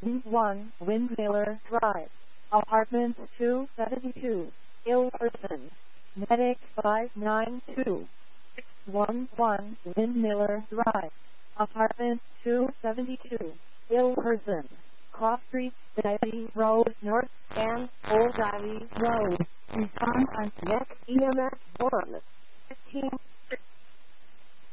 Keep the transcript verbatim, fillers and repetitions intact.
one, Windmiller Drive, Apartment two seventy-two, Ilverton. Medic five nine two six one one, Windmiller Drive, Apartment two seventy-two, Ilverton. Cross Street, Ivy Road North, and Old Ivy Road. Respond on next E M S one fifteen.